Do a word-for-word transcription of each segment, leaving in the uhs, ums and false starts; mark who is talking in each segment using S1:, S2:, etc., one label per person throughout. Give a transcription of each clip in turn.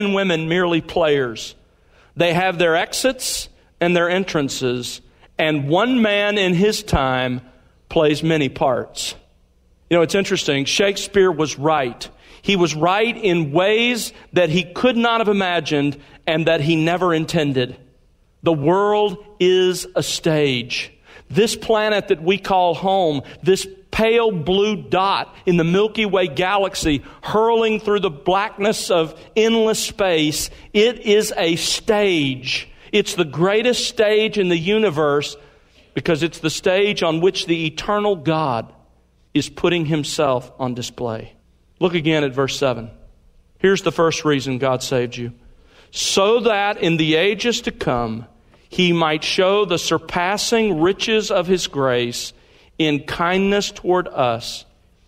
S1: and women merely players. They have their exits and their entrances, and one man in his time plays many parts. You know, it's interesting. Shakespeare was right. He was right in ways that he could not have imagined and that he never intended. The world is a stage. This planet that we call home, this pale blue dot in the Milky Way galaxy hurling through the blackness of endless space, it is a stage. It's the greatest stage in the universe because it's the stage on which the eternal God is putting himself on display. Look again at verse seven. Here's the first reason God saved you. So that in the ages to come, he might show the surpassing riches of his grace in kindness toward us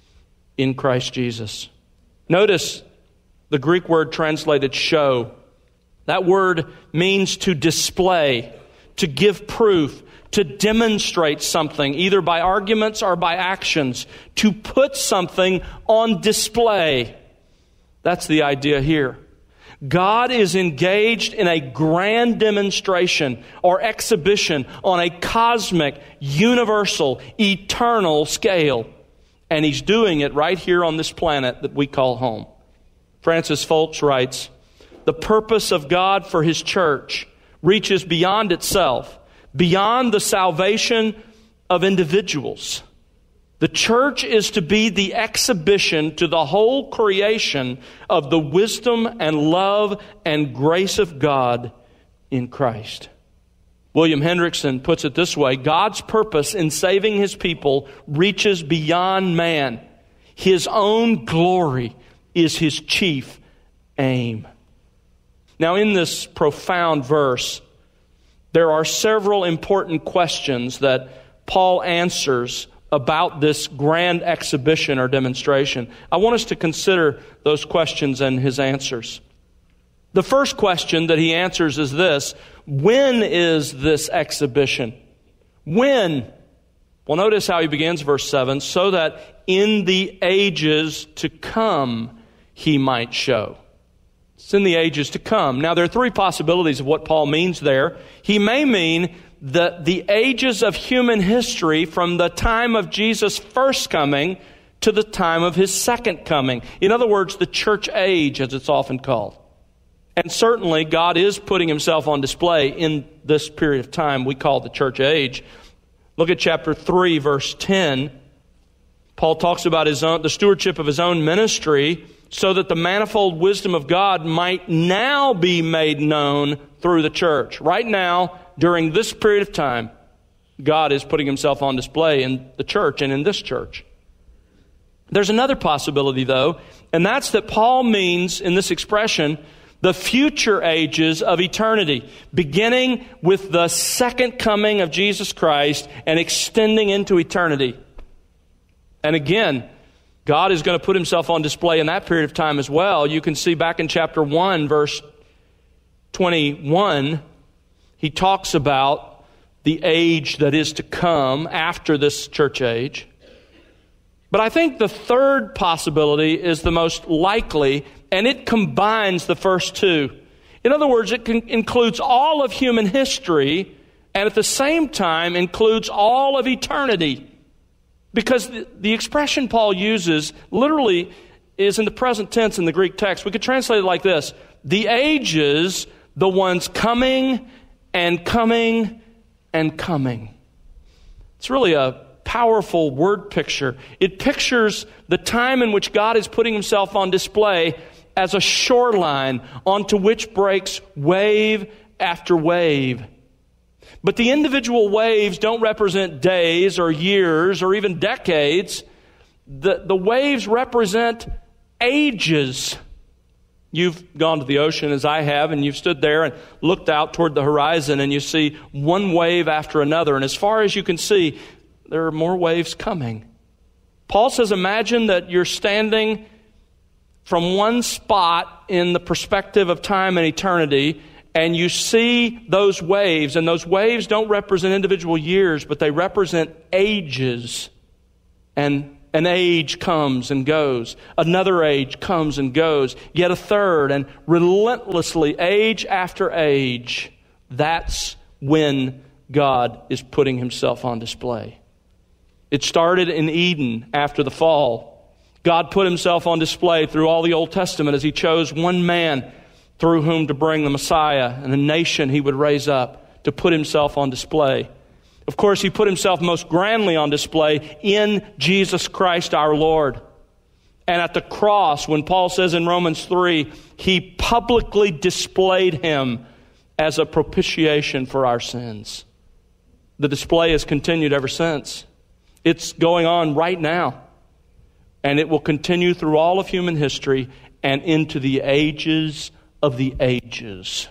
S1: in Christ Jesus. Notice the Greek word translated show. That word means to display, to give proof, to demonstrate something, either by arguments or by actions, to put something on display. That's the idea here. God is engaged in a grand demonstration or exhibition on a cosmic, universal, eternal scale. And he's doing it right here on this planet that we call home. Francis Foltz writes, the purpose of God for his church reaches beyond itself, beyond the salvation of individuals. The church is to be the exhibition to the whole creation of the wisdom and love and grace of God in Christ. William Hendrickson puts it this way, God's purpose in saving his people reaches beyond man. His own glory is his chief aim. Now, in this profound verse, there are several important questions that Paul answers about this grand exhibition or demonstration. I want us to consider those questions and his answers. The first question that he answers is this: when is this exhibition? When? Well, notice how he begins verse seven, so that in the ages to come he might show. It's in the ages to come. Now, there are three possibilities of what Paul means there. He may mean the, the ages of human history from the time of Jesus' first coming to the time of his second coming. In other words, the church age, as it's often called. And certainly, God is putting himself on display in this period of time we call the church age. Look at chapter three, verse ten. Paul talks about his own, the stewardship of his own ministry, so that the manifold wisdom of God might now be made known through the church. Right now, during this period of time, God is putting himself on display in the church and in this church. There's another possibility, though, and that's that Paul means, in this expression, the future ages of eternity, beginning with the second coming of Jesus Christ and extending into eternity. And again, God is going to put himself on display in that period of time as well. You can see back in chapter one, verse twenty-one, he talks about the age that is to come after this church age. But I think the third possibility is the most likely, and it combines the first two. In other words, it can, includes all of human history and at the same time includes all of eternity. Because the, the expression Paul uses literally is in the present tense in the Greek text. We could translate it like this: the ages, the ones coming and coming and coming. It's really a powerful word picture. It pictures the time in which God is putting himself on display as a shoreline onto which breaks wave after wave. But the individual waves don't represent days or years or even decades. The, the waves represent ages. You've gone to the ocean as I have, and you've stood there and looked out toward the horizon, and you see one wave after another. And as far as you can see, there are more waves coming. Paul says, imagine that you're standing from one spot in the perspective of time and eternity, and you see those waves, and those waves don't represent individual years, but they represent ages. And An age comes and goes. Another age comes and goes. Yet a third, and relentlessly, age after age, that's when God is putting himself on display. It started in Eden after the fall. God put himself on display through all the Old Testament as he chose one man through whom to bring the Messiah and the nation he would raise up to put himself on display. Of course, he put himself most grandly on display in Jesus Christ our Lord. And at the cross, when Paul says in Romans three, he publicly displayed him as a propitiation for our sins. The display has continued ever since. It's going on right now. And it will continue through all of human history and into the ages of the ages.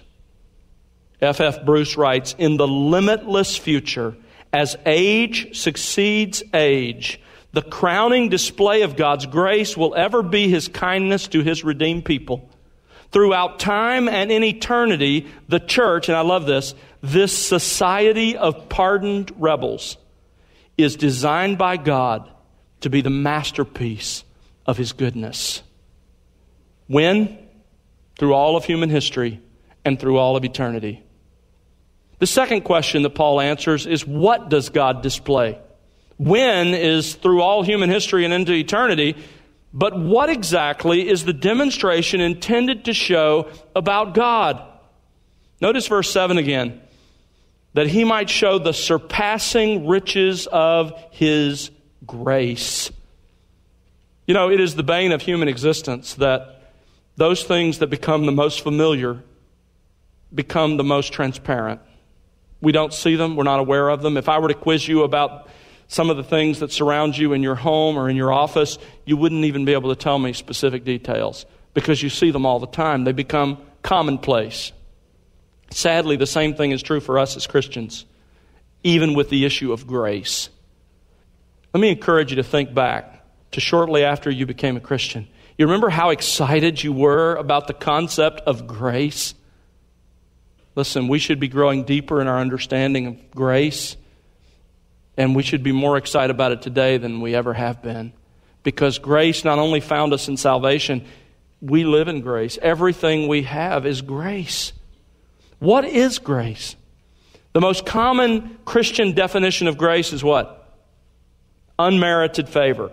S1: F F Bruce writes, in the limitless future, as age succeeds age, the crowning display of God's grace will ever be his kindness to his redeemed people. Throughout time and in eternity, the church, and I love this, this society of pardoned rebels is designed by God to be the masterpiece of his goodness. When? Through all of human history and through all of eternity. The second question that Paul answers is, what does God display? When is through all human history and into eternity, but what exactly is the demonstration intended to show about God? Notice verse seven again. That he might show the surpassing riches of his grace. You know, it is the bane of human existence that those things that become the most familiar become the most transparent. We don't see them. We're not aware of them. If I were to quiz you about some of the things that surround you in your home or in your office, you wouldn't even be able to tell me specific details because you see them all the time. They become commonplace. Sadly, the same thing is true for us as Christians, even with the issue of grace. Let me encourage you to think back to shortly after you became a Christian. You remember how excited you were about the concept of grace? Listen, we should be growing deeper in our understanding of grace, and we should be more excited about it today than we ever have been. Because grace not only found us in salvation, we live in grace. Everything we have is grace. What is grace? The most common Christian definition of grace is what? Unmerited favor.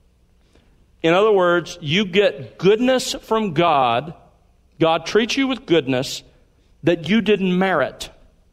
S1: In other words, you get goodness from God. God treats you with goodness that you didn't merit.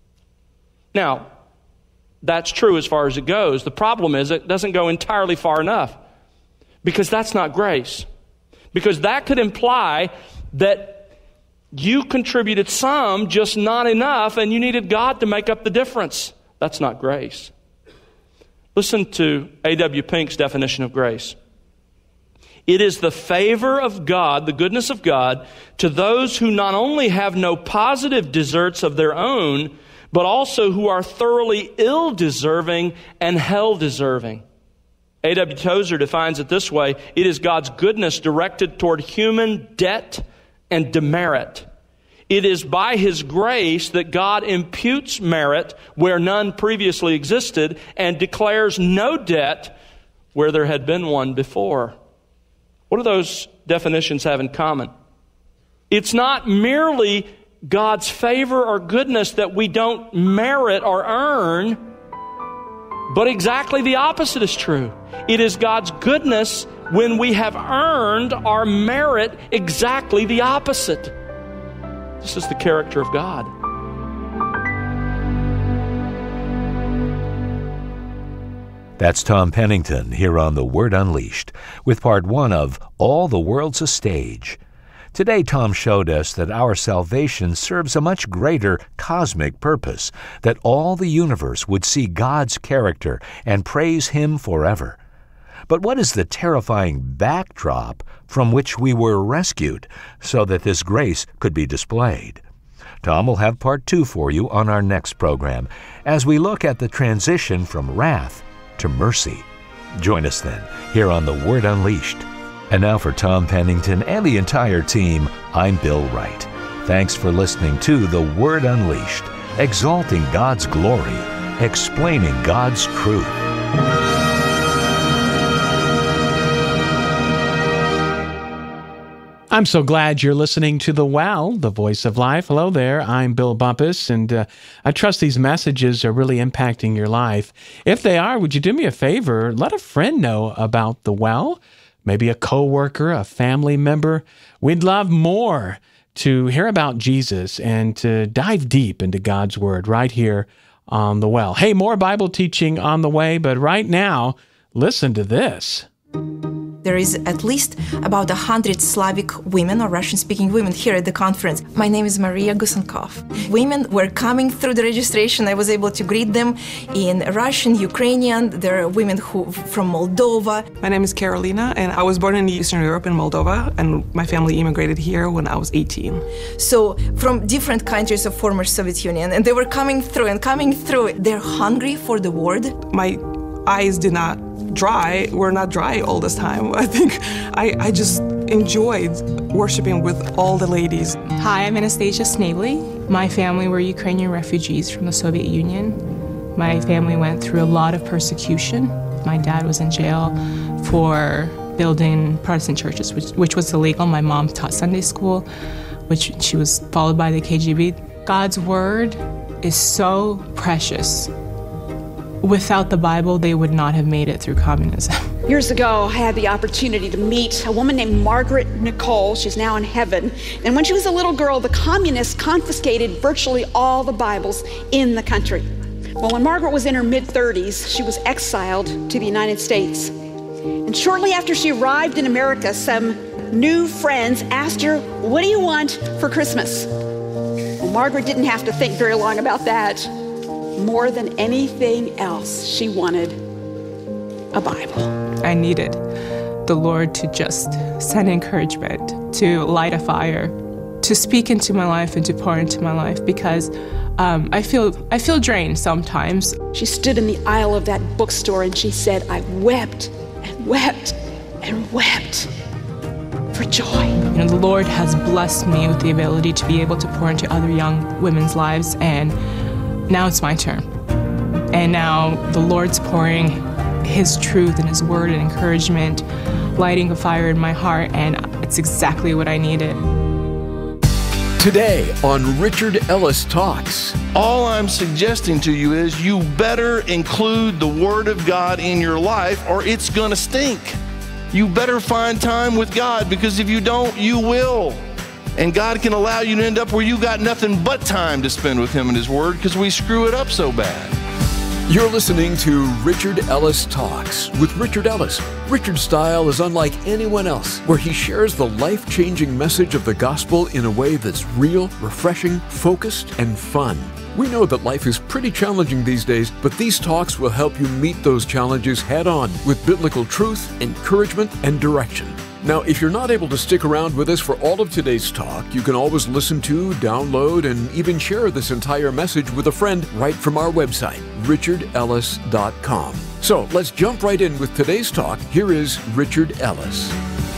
S1: Now, that's true as far as it goes. The problem is it doesn't go entirely far enough, because that's not grace. Because that could imply that you contributed some, just not enough, and you needed God to make up the difference. That's not grace. Listen to A W Pink's definition of grace. It is the favor of God, the goodness of God, to those who not only have no positive deserts of their own, but also who are thoroughly ill-deserving and hell-deserving. A W Tozer defines it this way: it is God's goodness directed toward human debt and demerit. It is by his grace that God imputes merit where none previously existed and declares no debt where there had been one before. What do those definitions have in common? It's not merely God's favor or goodness that we don't merit or earn, but exactly the opposite is true. It is God's goodness when we have earned our merit exactly the opposite. This is the character of God.
S2: That's Tom Pennington here on The Word Unleashed with part one of All the World's a Stage. Today, Tom showed us that our salvation serves a much greater cosmic purpose, that all the universe would see God's character and praise Him forever. But what is the terrifying backdrop from which we were rescued so that this grace could be displayed? Tom will have part two for you on our next program as we look at the transition from wrath to mercy. Join us then, here on The Word Unleashed. And now for Tom Pennington and the entire team, I'm Bill Wright. Thanks for listening to The Word Unleashed, exalting God's glory, explaining God's truth.
S3: I'm so glad you're listening to The Well, the voice of life. Hello there, I'm Bill Bumpus, and uh, I trust these messages are really impacting your life. If they are, would you do me a favor? Let a friend know about The Well, maybe a coworker, a family member. We'd love more to hear about Jesus and to dive deep into God's Word right here on The Well. Hey, more Bible teaching on the way, but right now, listen to this.
S4: There is at least about one hundred Slavic women or Russian-speaking women here at the conference. My name is Maria Gusenkov. Women were coming through the registration. I was able to greet them in Russian, Ukrainian. There are women who from Moldova.
S5: My name is Carolina, and I was born in Eastern Europe in Moldova, and my family immigrated here when I was eighteen.
S4: So from different countries of former Soviet Union, and they were coming through and coming through. They're hungry for the word.
S5: My eyes did not dry, were not dry all this time. I think I, I just enjoyed worshiping with all the ladies.
S6: Hi, I'm Anastasia Snavely. My family were Ukrainian refugees from the Soviet Union. My family went through a lot of persecution. My dad was in jail for building Protestant churches, which, which was illegal. My mom taught Sunday school, which she was followed by the K G B. God's word is so precious. Without the Bible, they would not have made it through communism.
S7: Years ago, I had the opportunity to meet a woman named Margaret Nicole. She's now in heaven. And when she was a little girl, the communists confiscated virtually all the Bibles in the country. Well, when Margaret was in her mid-thirties, she was exiled to the United States. And shortly after she arrived in America, some new friends asked her, "What do you want for Christmas?" Well, Margaret didn't have to think very long about that. More than anything else, she wanted a Bible.
S6: I needed the Lord to just send encouragement, to light a fire, to speak into my life and to pour into my life, because um, I feel I feel drained sometimes.
S7: She stood in the aisle of that bookstore and she said, "I wept and wept and wept for joy."
S6: You know, the Lord has blessed me with the ability to be able to pour into other young women's lives, and now it's my turn. And now the Lord's pouring His truth and His word and encouragement, lighting a fire in my heart, and it's exactly what I needed.
S8: Today on Richard Ellis Talks.
S9: All I'm suggesting to you is you better include the Word of God in your life or it's going to stink. You better find time with God, because if you don't, you will. And God can allow you to end up where you got nothing but time to spend with Him and His Word because we screw it up so bad.
S8: You're listening to Richard Ellis Talks with Richard Ellis. Richard's style is unlike anyone else, where he shares the life-changing message of the gospel in a way that's real, refreshing, focused, and fun. We know that life is pretty challenging these days, but these talks will help you meet those challenges head-on with biblical truth, encouragement, and direction. Now, if you're not able to stick around with us for all of today's talk, you can always listen to, download, and even share this entire message with a friend right from our website, richard ellis dot com. So let's jump right in with today's talk. Here is Richard Ellis.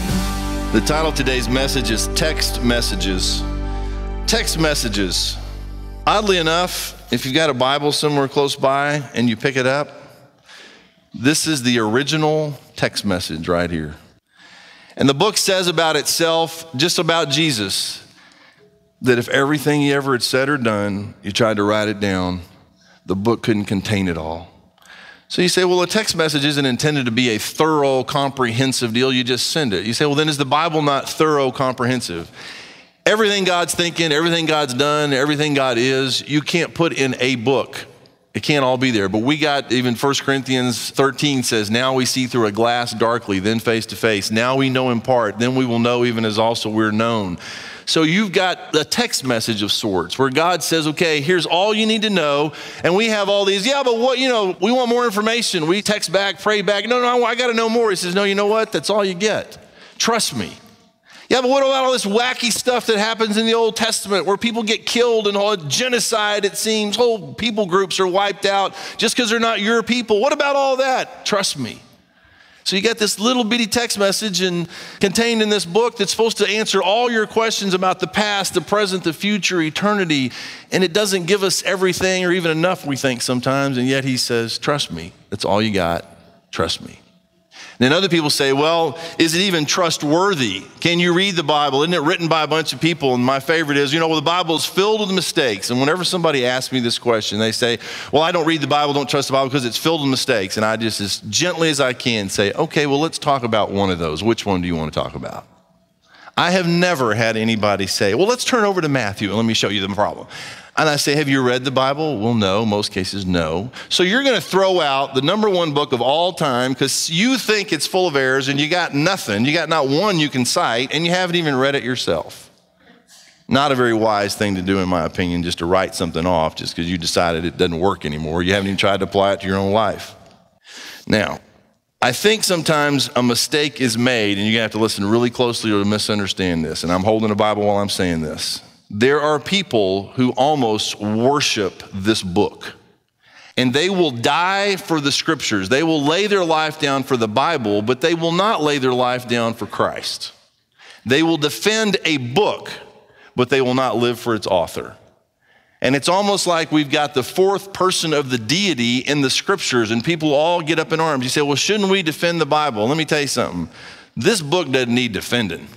S9: The title of today's message is Text Messages. Text Messages. Oddly enough, if you've got a Bible somewhere close by and you pick it up, this is the original text message right here. And the book says about itself, just about Jesus, that if everything he ever had said or done, you tried to write it down, the book couldn't contain it all. So you say, well, a text message isn't intended to be a thorough, comprehensive deal. You just send it. You say, well, then is the Bible not thorough, comprehensive? Everything God's thinking, everything God's done, everything God is, you can't put in a book. It can't all be there. But we got, even First Corinthians thirteen says, now we see through a glass darkly, then face to face. Now we know in part, then we will know even as also we're known. So you've got a text message of sorts where God says, okay, here's all you need to know. And we have all these, yeah, but what, you know, we want more information. We text back, pray back. No, no, I got to know more. He says, no, you know what? That's all you get. Trust me. Yeah, but what about all this wacky stuff that happens in the Old Testament where people get killed and all genocide, it seems, whole people groups are wiped out just because they're not your people? What about all that? Trust me. So you got this little bitty text message and contained in this book that's supposed to answer all your questions about the past, the present, the future, eternity. And it doesn't give us everything or even enough, we think sometimes. And yet he says, trust me. That's all you got. Trust me. Then other people say, well, is it even trustworthy? Can you read the Bible? Isn't it written by a bunch of people? And my favorite is, you know, well, the Bible is filled with mistakes. And whenever somebody asks me this question, they say, well, I don't read the Bible, don't trust the Bible because it's filled with mistakes. And I just, as gently as I can, say, okay, well, let's talk about one of those. Which one do you want to talk about? I have never had anybody say, well, let's turn over to Matthew and let me show you the problem. And I say, have you read the Bible? Well, no, most cases, no. So you're going to throw out the number one book of all time because you think it's full of errors and you got nothing. You got not one you can cite and you haven't even read it yourself. Not a very wise thing to do, in my opinion, just to write something off just because you decided it doesn't work anymore. You haven't even tried to apply it to your own life. Now, I think sometimes a mistake is made, and you're going to have to listen really closely or misunderstand this. And I'm holding a Bible while I'm saying this. There are people who almost worship this book, and they will die for the scriptures. They will lay their life down for the Bible, but they will not lay their life down for Christ. They will defend a book, but they will not live for its author. And it's almost like we've got the fourth person of the deity in the scriptures, and people all get up in arms. You say, well, shouldn't we defend the Bible? Let me tell you something. This book doesn't need defending.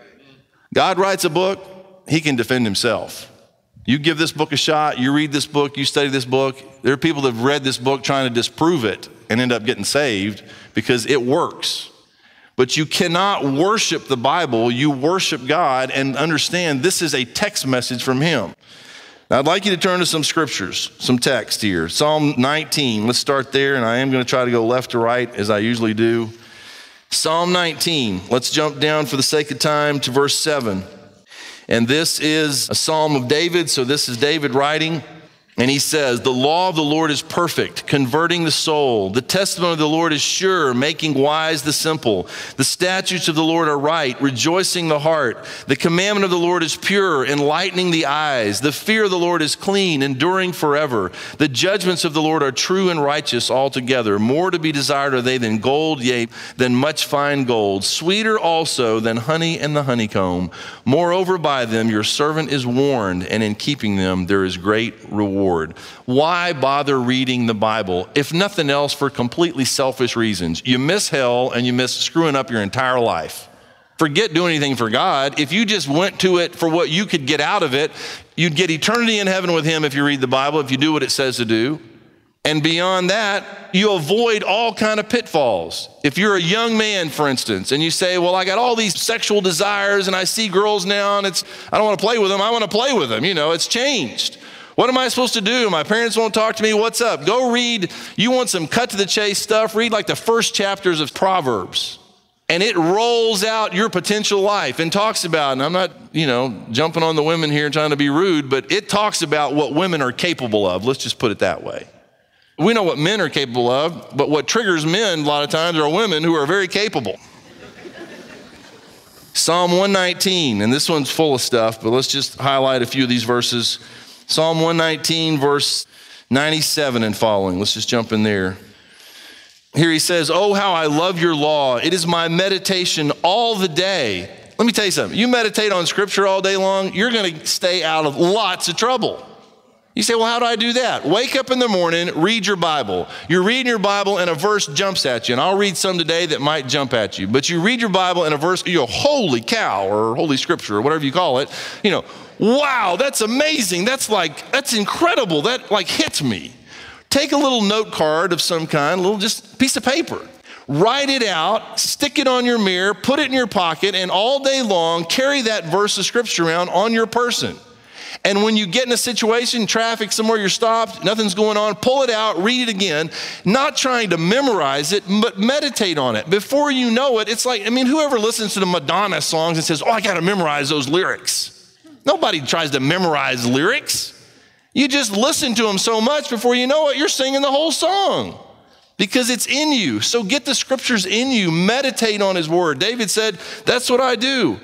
S9: God writes a book, he can defend himself. You give this book a shot, you read this book, you study this book. There are people that have read this book trying to disprove it and end up getting saved because it works. But you cannot worship the Bible, you worship God and understand this is a text message from him. Now, I'd like you to turn to some scriptures, some text here. Psalm nineteen, let's start there, and I am going to try to go left to right as I usually do. Psalm nineteen, let's jump down for the sake of time to verse seven. And this is a psalm of David, so this is David writing. And he says, the law of the Lord is perfect, converting the soul. The testimony of the Lord is sure, making wise the simple. The statutes of the Lord are right, rejoicing the heart. The commandment of the Lord is pure, enlightening the eyes. The fear of the Lord is clean, enduring forever. The judgments of the Lord are true and righteous altogether. More to be desired are they than gold, yea, than much fine gold. Sweeter also than honey and the honeycomb. Moreover, by them your servant is warned, and in keeping them there is great reward. Why bother reading the Bible, if nothing else for completely selfish reasons? You miss hell and you miss screwing up your entire life. Forget doing anything for God. If you just went to it for what you could get out of it, you'd get eternity in heaven with him if you read the Bible, if you do what it says to do. And beyond that, you avoid all kind of pitfalls. If you're a young man, for instance, and you say, well, I got all these sexual desires and I see girls now and it's, I don't want to play with them. I want to play with them. You know, it's changed. What am I supposed to do? My parents won't talk to me. What's up? Go read. You want some cut to the chase stuff? Read like the first chapters of Proverbs. And it rolls out your potential life and talks about, and I'm not, you know, jumping on the women here and trying to be rude, but it talks about what women are capable of. Let's just put it that way. We know what men are capable of, but what triggers men a lot of times are women who are very capable. Psalm one nineteen, and this one's full of stuff, but let's just highlight a few of these verses. Psalm one nineteen, verse ninety-seven and following. Let's just jump in there. Here he says, oh, how I love your law. It is my meditation all the day. Let me tell you something. You meditate on scripture all day long, you're going to stay out of lots of trouble. You say, well, how do I do that? Wake up in the morning, read your Bible. You're reading your Bible and a verse jumps at you. And I'll read some today that might jump at you. But you read your Bible and a verse, you go, holy cow, or holy scripture, or whatever you call it. You know, wow, that's amazing. That's like, that's incredible. That like hits me. Take a little note card of some kind, a little just piece of paper. Write it out, stick it on your mirror, put it in your pocket, and all day long, carry that verse of scripture around on your person. And when you get in a situation, traffic somewhere, you're stopped, nothing's going on, pull it out, read it again, not trying to memorize it, but meditate on it. Before you know it, it's like, I mean, whoever listens to the Madonna songs and says, oh, I got to memorize those lyrics. Nobody tries to memorize lyrics. You just listen to them so much before you know it, you're singing the whole song because it's in you. So get the scriptures in you, meditate on his word. David said, that's what I do.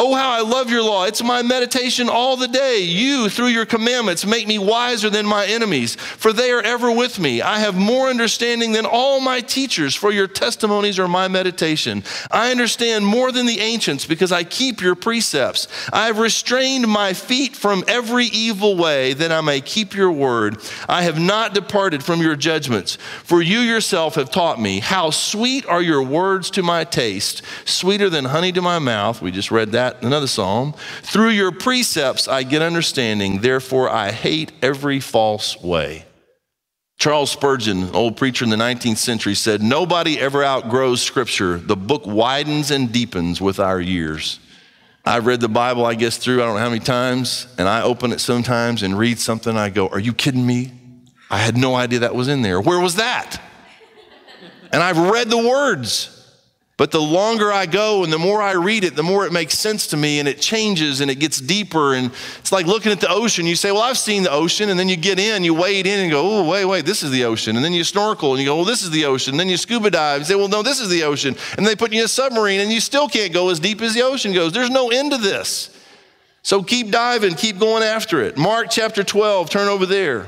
S9: Oh, how I love your law. It's my meditation all the day. You, through your commandments, make me wiser than my enemies, for they are ever with me. I have more understanding than all my teachers, for your testimonies are my meditation. I understand more than the ancients because I keep your precepts. I have restrained my feet from every evil way that I may keep your word. I have not departed from your judgments, for you yourself have taught me. How sweet are your words to my taste, sweeter than honey to my mouth. We just read that. Another psalm. Through your precepts I get understanding, therefore I hate every false way. Charles Spurgeon, an old preacher in the nineteenth century, said, nobody ever outgrows Scripture. The book widens and deepens with our years. I've read the Bible, I guess, through I don't know how many times, and I open it sometimes and read something, and I go, are you kidding me? I had no idea that was in there. Where was that? And I've read the words. But the longer I go and the more I read it, the more it makes sense to me, and it changes and it gets deeper. And it's like looking at the ocean. You say, well, I've seen the ocean. And then you get in, you wade in and go, oh, wait, wait, this is the ocean. And then you snorkel and you go, well, this is the ocean. And then you scuba dive and say, well, no, this is the ocean. And they put you in a submarine and you still can't go as deep as the ocean goes. There's no end to this. So keep diving, keep going after it. Mark chapter twelve, turn over there.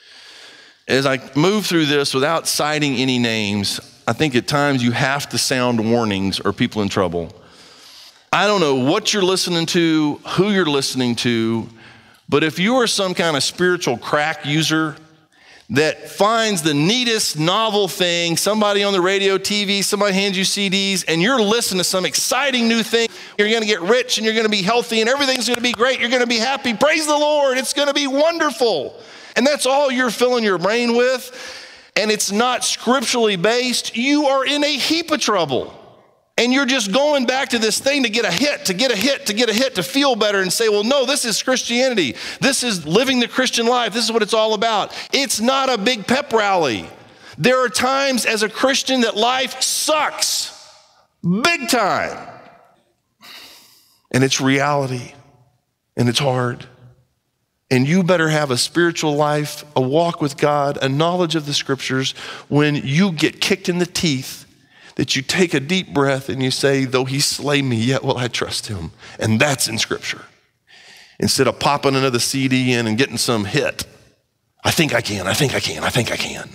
S9: As I move through this without citing any names, I think at times you have to sound warnings or people in trouble. I don't know what you're listening to, who you're listening to, but if you are some kind of spiritual crack user that finds the neatest novel thing, somebody on the radio, T V, somebody hands you C Ds, and you're listening to some exciting new thing, you're gonna get rich and you're gonna be healthy and everything's gonna be great, you're gonna be happy, praise the Lord, it's gonna be wonderful. And that's all you're filling your brain with, and it's not scripturally based, you are in a heap of trouble. And you're just going back to this thing to get a hit, to get a hit, to get a hit, to feel better and say, well, no, this is Christianity. This is living the Christian life. This is what it's all about. It's not a big pep rally. There are times as a Christian that life sucks, big time. And it's reality, and it's hard. And you better have a spiritual life, a walk with God, a knowledge of the scriptures when you get kicked in the teeth, that you take a deep breath and you say, though he slay me, yet will I trust him. And that's in scripture. Instead of popping another C D in and getting some hit. I think I can, I think I can, I think I can.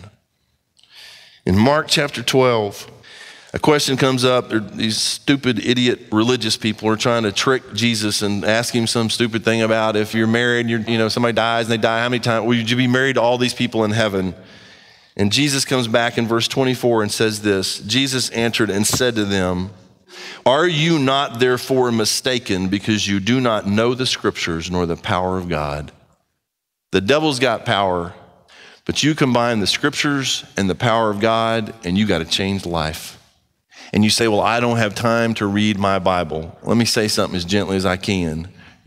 S9: In Mark chapter twelve, a question comes up. These stupid, idiot religious people are trying to trick Jesus and ask him some stupid thing about if you're married and you're, you know, somebody dies and they die, how many times would you be married to all these people in heaven? And Jesus comes back in verse twenty-four and says this, Jesus answered and said to them, are you not therefore mistaken because you do not know the scriptures nor the power of God? The devil's got power, but you combine the scriptures and the power of God and you got to change life. And you say, well, I don't have time to read my Bible. Let me say something as gently as I can.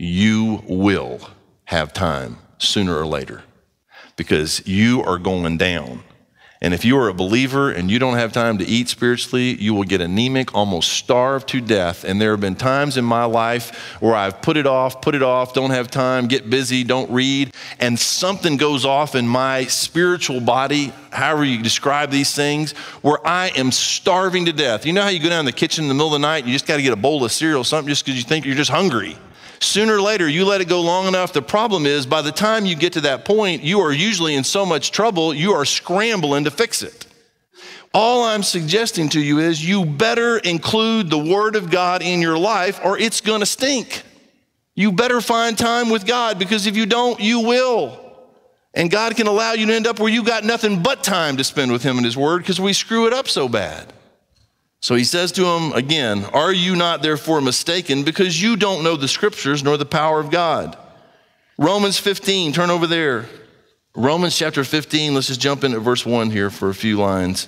S9: You will have time sooner or later because you are going down. And if you are a believer and you don't have time to eat spiritually, you will get anemic, almost starve to death. And there have been times in my life where I've put it off, put it off, don't have time, get busy, don't read, and something goes off in my spiritual body, however you describe these things, where I am starving to death. You know how you go down in the kitchen in the middle of the night and you just got to get a bowl of cereal or something just because you think you're just hungry. Sooner or later, you let it go long enough. The problem is, by the time you get to that point, you are usually in so much trouble, you are scrambling to fix it. All I'm suggesting to you is you better include the Word of God in your life or it's going to stink. You better find time with God because if you don't, you will. And God can allow you to end up where you got nothing but time to spend with Him and His Word because we screw it up so bad. So he says to him again, are you not therefore mistaken because you don't know the scriptures nor the power of God? Romans fifteen, turn over there. Romans chapter fifteen, let's just jump into verse one here for a few lines.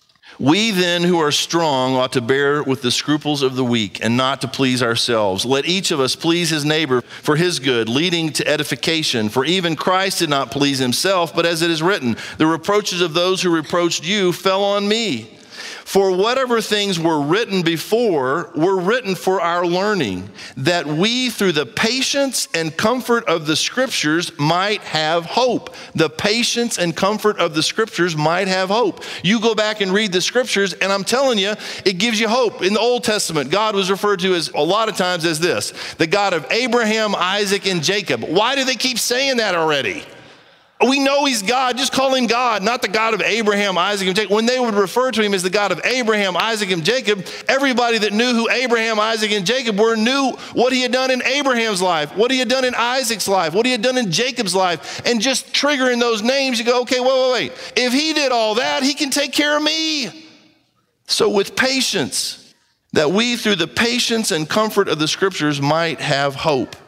S9: We then who are strong ought to bear with the scruples of the weak and not to please ourselves. Let each of us please his neighbor for his good, leading to edification. For even Christ did not please himself, but as it is written, the reproaches of those who reproached you fell on me. For whatever things were written before were written for our learning, that we through the patience and comfort of the scriptures might have hope. The patience and comfort of the scriptures might have hope. You go back and read the scriptures, and I'm telling you, it gives you hope. In the Old Testament, God was referred to as a lot of times as this, the God of Abraham, Isaac, and Jacob. Why do they keep saying that already? We know he's God. Just call him God, not the God of Abraham, Isaac, and Jacob. When they would refer to him as the God of Abraham, Isaac, and Jacob, everybody that knew who Abraham, Isaac, and Jacob were knew what he had done in Abraham's life, what he had done in Isaac's life, what he had done in Jacob's life. And just triggering those names, you go, okay, wait, wait, wait. If he did all that, he can take care of me. So with patience, that we through the patience and comfort of the scriptures might have hope.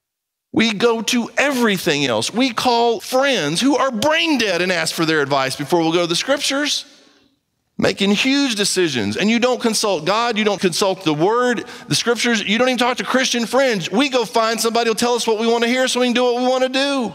S9: We go to everything else. We call friends who are brain dead and ask for their advice before we'll go to the scriptures. Making huge decisions. And you don't consult God. You don't consult the word, the scriptures. You don't even talk to Christian friends. We go find somebody who'll tell us what we want to hear so we can do what we want to do.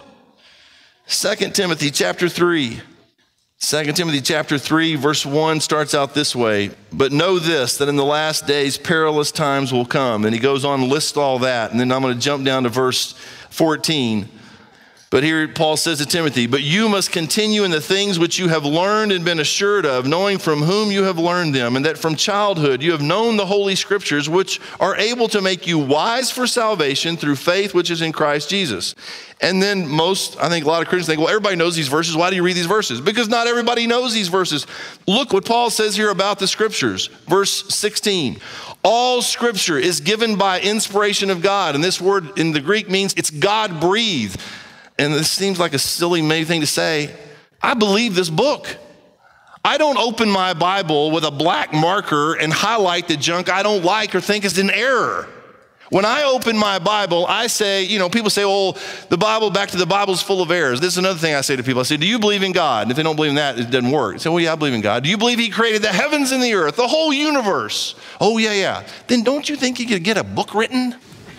S9: Second Timothy chapter three. Second Timothy chapter three, verse one starts out this way. But know this, that in the last days perilous times will come. And he goes on to list all that. And then I'm going to jump down to verse fourteen. But here Paul says to Timothy, but you must continue in the things which you have learned and been assured of, knowing from whom you have learned them, and that from childhood you have known the holy scriptures, which are able to make you wise for salvation through faith which is in Christ Jesus. And then most, I think a lot of Christians think, well, everybody knows these verses. Why do you read these verses? Because not everybody knows these verses. Look what Paul says here about the scriptures. Verse sixteen. All scripture is given by inspiration of God. And this word in the Greek means it's God-breathed. And this seems like a silly maybe thing to say. I believe this book. I don't open my Bible with a black marker and highlight the junk I don't like or think is an error. When I open my Bible, I say, you know, people say, oh, the Bible, back to the Bible's full of errors. This is another thing I say to people. I say, do you believe in God? And if they don't believe in that, it doesn't work. I say, well, yeah, I believe in God. Do you believe he created the heavens and the earth, the whole universe? Oh, yeah, yeah. Then don't you think you could get a book written?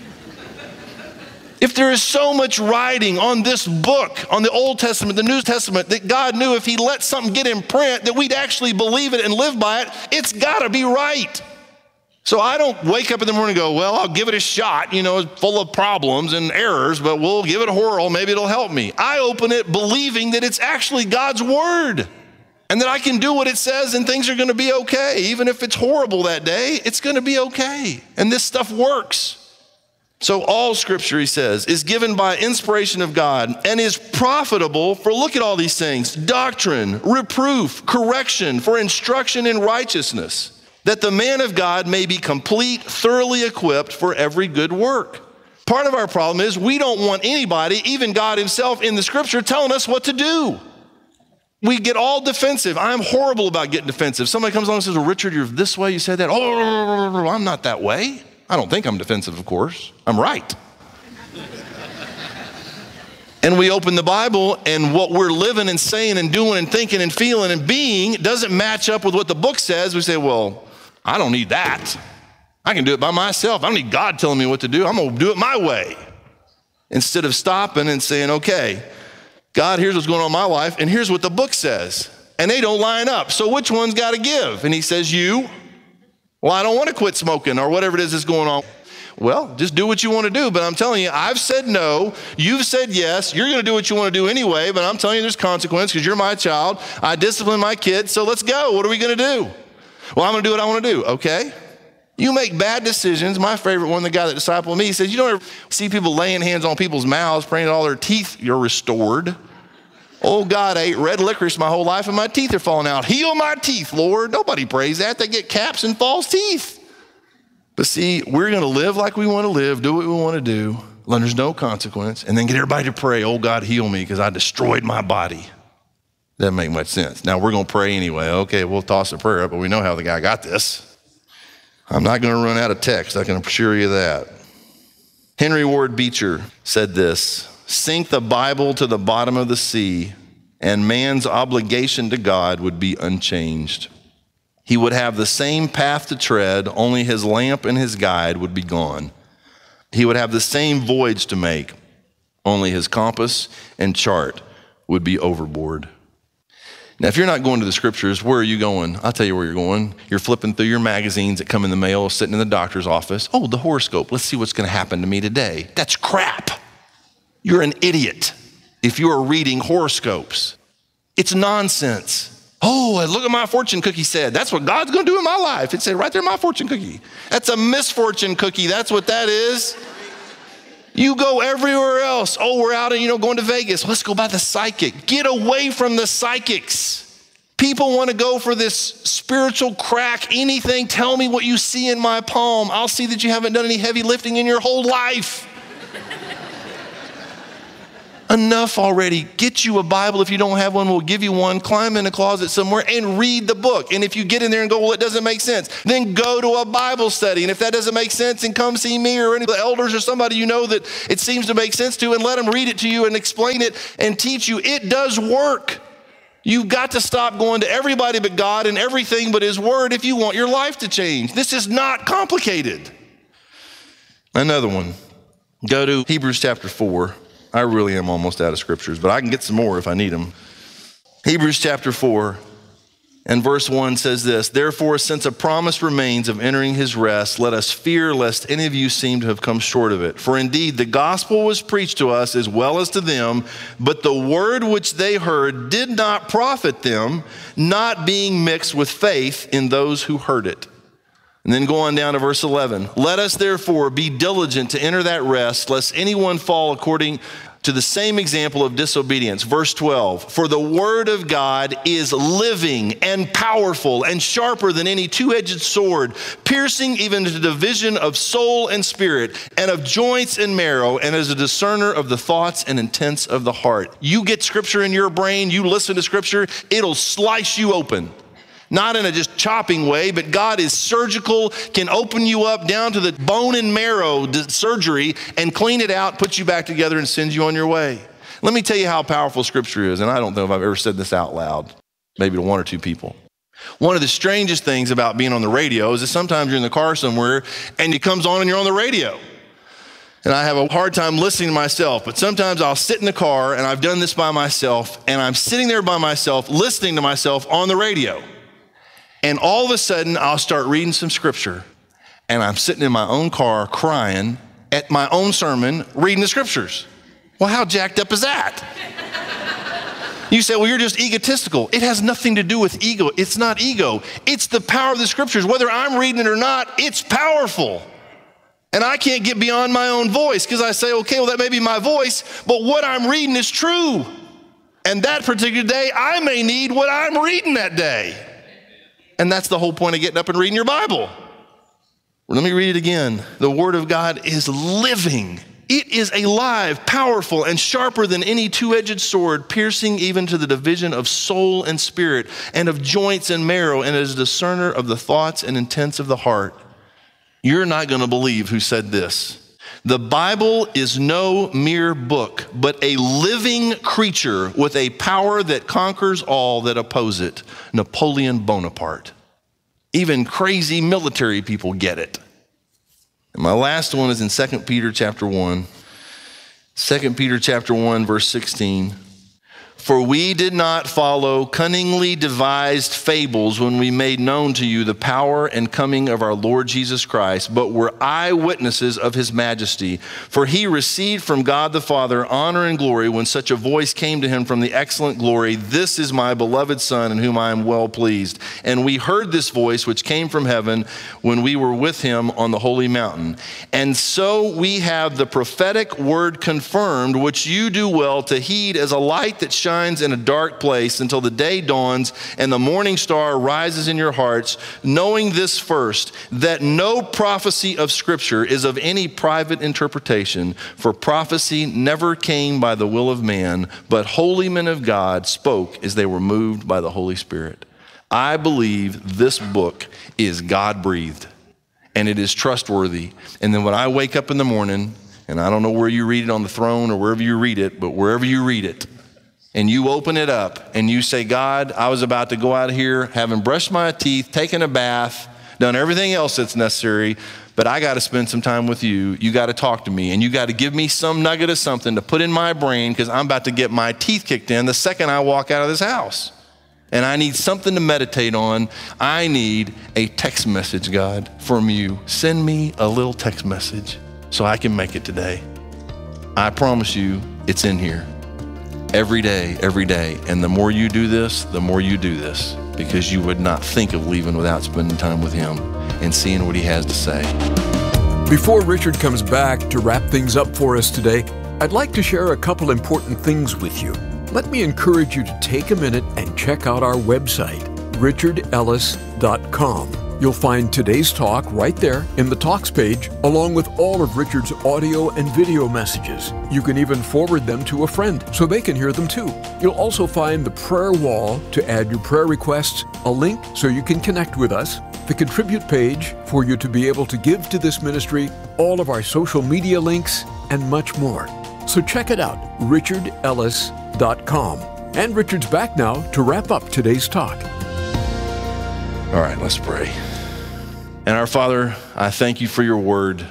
S9: If there is so much writing on this book, on the Old Testament, the New Testament, that God knew if he let something get in print that we'd actually believe it and live by it, it's got to be right. So I don't wake up in the morning and go, well, I'll give it a shot. You know, it's full of problems and errors, but we'll give it a whirl. Maybe it'll help me. I open it believing that it's actually God's word and that I can do what it says and things are going to be okay. Even if it's horrible that day, it's going to be okay. And this stuff works. So all scripture, he says, is given by inspiration of God and is profitable for, look at all these things, doctrine, reproof, correction, for instruction in righteousness, that the man of God may be complete, thoroughly equipped for every good work. Part of our problem is we don't want anybody, even God himself in the scripture, telling us what to do. We get all defensive. I'm horrible about getting defensive. Somebody comes along and says, well, Richard, you're this way, you said that. Oh, I'm not that way. I don't think I'm defensive, of course. I'm right. And we open the Bible and what we're living and saying and doing and thinking and feeling and being doesn't match up with what the book says. We say, well, I don't need that. I can do it by myself. I don't need God telling me what to do. I'm going to do it my way. Instead of stopping and saying, okay, God, here's what's going on in my life and here's what the book says. And they don't line up. So which one's got to give? And he says, you. Well, I don't want to quit smoking or whatever it is that's going on. Well, just do what you want to do. But I'm telling you, I've said no. You've said yes. You're going to do what you want to do anyway. But I'm telling you there's consequence because you're my child. I discipline my kids. So let's go. What are we going to do? Well, I'm going to do what I want to do. Okay. You make bad decisions. My favorite one, the guy that discipled me, he says, you don't ever see people laying hands on people's mouths, praying that all their teeth are restored. Oh, God, I ate red licorice my whole life and my teeth are falling out. Heal my teeth, Lord. Nobody prays that. They get caps and false teeth. But see, we're going to live like we want to live, do what we want to do, and there's no consequence, and then get everybody to pray, oh, God, heal me because I destroyed my body. Doesn't make much sense. Now, we're going to pray anyway. Okay, we'll toss a prayer up, but we know how the guy got this. I'm not going to run out of text. I can assure you that. Henry Ward Beecher said this, sink the Bible to the bottom of the sea, and man's obligation to God would be unchanged. He would have the same path to tread, only his lamp and his guide would be gone. He would have the same voyage to make, only his compass and chart would be overboard. Now, if you're not going to the scriptures, where are you going? I'll tell you where you're going. You're flipping through your magazines that come in the mail, sitting in the doctor's office. Oh, the horoscope. Let's see what's going to happen to me today. That's crap. You're an idiot if you are reading horoscopes. It's nonsense. Oh, look at my fortune cookie said. That's what God's going to do in my life. It said right there, my fortune cookie. That's a misfortune cookie. That's what that is. You go everywhere else. Oh, we're out and, you know, going to Vegas. Let's go by the psychic. Get away from the psychics. People want to go for this spiritual crack. Anything, tell me what you see in my palm. I'll see that you haven't done any heavy lifting in your whole life. Enough already. Get you a Bible. If you don't have one, we'll give you one. Climb in a closet somewhere and read the book. And if you get in there and go, well, it doesn't make sense, then go to a Bible study. And if that doesn't make sense, then come see me or any of the elders or somebody you know that it seems to make sense to, and let them read it to you and explain it and teach you. It does work. You've got to stop going to everybody but God and everything but His Word if you want your life to change. This is not complicated. Another one. Go to Hebrews chapter four. I really am almost out of scriptures, but I can get some more if I need them. Hebrews chapter four and verse one says this, therefore, since a promise remains of entering His rest, let us fear lest any of you seem to have come short of it. For indeed, the gospel was preached to us as well as to them, but the word which they heard did not profit them, not being mixed with faith in those who heard it. And then go on down to verse eleven. Let us therefore be diligent to enter that rest, lest anyone fall according to the same example of disobedience. Verse twelve, for the word of God is living and powerful and sharper than any two-edged sword, piercing even to the division of soul and spirit and of joints and marrow, and is a discerner of the thoughts and intents of the heart. You get scripture in your brain, you listen to scripture, it'll slice you open. Not in a just chopping way, but God is surgical, can open you up down to the bone and marrow surgery and clean it out, put you back together and send you on your way. Let me tell you how powerful scripture is, and I don't know if I've ever said this out loud, maybe to one or two people. One of the strangest things about being on the radio is that sometimes you're in the car somewhere and it comes on and you're on the radio. And I have a hard time listening to myself, but sometimes I'll sit in the car, and I've done this by myself, and I'm sitting there by myself, listening to myself on the radio. And all of a sudden, I'll start reading some scripture, and I'm sitting in my own car crying at my own sermon, reading the scriptures. Well, how jacked up is that? You say, well, you're just egotistical. It has nothing to do with ego. It's not ego. It's the power of the scriptures. Whether I'm reading it or not, it's powerful. And I can't get beyond my own voice because I say, okay, well, that may be my voice, but what I'm reading is true. And that particular day, I may need what I'm reading that day. And that's the whole point of getting up and reading your Bible. Let me read it again. The word of God is living. It is alive, powerful, and sharper than any two-edged sword, piercing even to the division of soul and spirit, and of joints and marrow, and is a discerner of the thoughts and intents of the heart. You're not going to believe who said this. The Bible is no mere book, but a living creature with a power that conquers all that oppose it. Napoleon Bonaparte. Even crazy military people get it. And my last one is in Second Peter chapter one. Second Peter chapter one, verse sixteen. For we did not follow cunningly devised fables when we made known to you the power and coming of our Lord Jesus Christ, but were eyewitnesses of his majesty. For he received from God the Father honor and glory when such a voice came to him from the excellent glory, this is my beloved Son in whom I am well pleased. And we heard this voice which came from heaven when we were with him on the holy mountain. And so we have the prophetic word confirmed, which you do well to heed as a light that shines in a dark place until the day dawns and the morning star rises in your hearts, knowing this first, that no prophecy of Scripture is of any private interpretation, for prophecy never came by the will of man, but holy men of God spoke as they were moved by the Holy Spirit. I believe this book is God-breathed and it is trustworthy. And then when I wake up in the morning, and I don't know where you read it on the throne or wherever you read it, but wherever you read it, and you open it up and you say, God, I was about to go out of here, having brushed my teeth, taken a bath, done everything else that's necessary, but I got to spend some time with you. You got to talk to me, and you got to give me some nugget of something to put in my brain because I'm about to get my teeth kicked in the second I walk out of this house. and I need something to meditate on, I need a text message, God, from you. Send me a little text message so I can make it today. I promise you, it's in here. Every day, every day. And the more you do this, the more you do this, because you would not think of leaving without spending time with him and seeing what he has to say.
S8: Before Richard comes back to wrap things up for us today, I'd like to share a couple important things with you. Let me encourage you to take a minute and check out our website, richard ellis dot com. You'll find today's talk right there in the Talks page, along with all of Richard's audio and video messages. You can even forward them to a friend so they can hear them too. You'll also find the prayer wall to add your prayer requests, a link so you can connect with us, the Contribute page for you to be able to give to this ministry, all of our social media links, and much more. So check it out, richard ellis dot com. And Richard's back now to wrap up today's talk.
S9: All right, let's pray. And our Father, I thank you for your word.